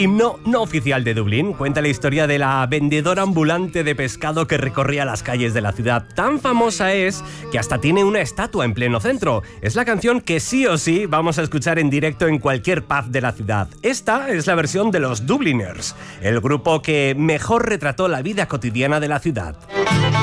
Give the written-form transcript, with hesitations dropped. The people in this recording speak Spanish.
himno no oficial de Dublín cuenta la historia de la vendedora ambulante de pescado que recorría las calles de la ciudad. Tan famosa es que hasta tiene una estatua en pleno centro. Es la canción que sí o sí vamos a escuchar en directo en cualquier pub de la ciudad. Esta es la versión de los Dubliners, el grupo que mejor retrató la vida cotidiana de la ciudad.